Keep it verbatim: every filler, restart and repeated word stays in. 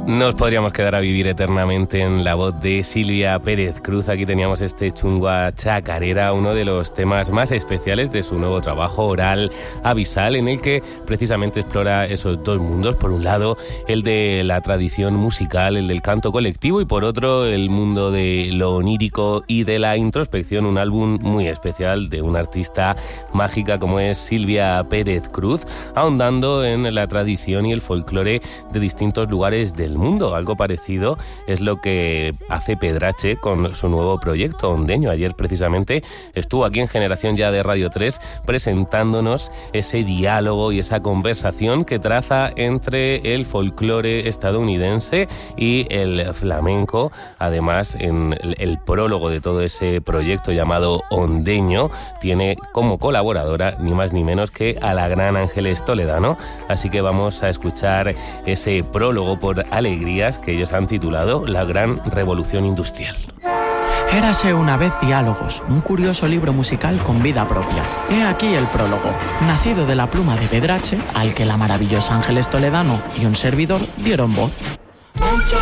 Nos podríamos quedar a vivir eternamente en la voz de Silvia Pérez Cruz. Aquí teníamos este Chungua Chacarera, uno de los temas más especiales de su nuevo trabajo Oral Abisal, en el que precisamente explora esos dos mundos. Por un lado, el de la tradición musical, el del canto colectivo, y por otro, el mundo de lo onírico y de la introspección. Un álbum muy especial de una artista mágica como es Silvia Pérez Cruz, ahondando en la tradición y el folclore de distintos lugares del mundo. Algo parecido es lo que hace Pedrache con su nuevo proyecto Ondeño. Ayer precisamente estuvo aquí en Generación Ya de Radio tres presentándonos ese diálogo y esa conversación que traza entre el folclore estadounidense y el flamenco. Además, en el prólogo de todo ese proyecto llamado Ondeño tiene como colaboradora ni más ni menos que a la gran Ángeles Toledano. Así que vamos a escuchar ese prólogo por alegrías que ellos han titulado La Gran Revolución Industrial. Érase una vez Diálogos, un curioso libro musical con vida propia. He aquí el prólogo, nacido de la pluma de Pedrache, al que la maravillosa Ángeles Toledano y un servidor dieron voz.